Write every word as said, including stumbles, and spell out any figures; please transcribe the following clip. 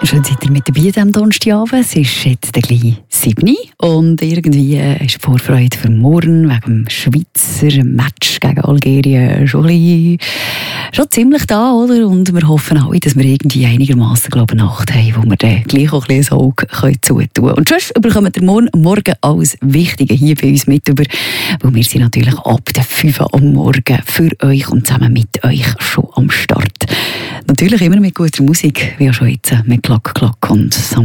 Schön seid ihr mit dabei am Donnerstagabend. Es ist jetzt gleich sieben Uhr und irgendwie ist die Vorfreude für morgen wegen dem Schweizer Match gegen Algerien schon, bisschen, schon ziemlich da, oder? Und wir hoffen alle, dass wir irgendwie einigermaßen eine Nacht haben, wo wir dann gleich auch ein bisschen das Auge zutun können. Und sonst bekommt ihr morgen, morgen alles Wichtige hier bei uns mit über, weil wir sind natürlich ab der fünf Uhr am Morgen für euch und zusammen mit euch schon am Start. Natürlich immer mit guter Musik, wie auch schon jetzt mit Glock, Glock und Sam